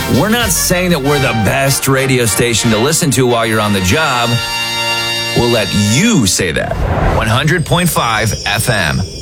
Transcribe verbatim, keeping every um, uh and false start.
We're not saying that we're the best radio station to listen to while you're on the job. We'll let you say that. one hundred point five F M.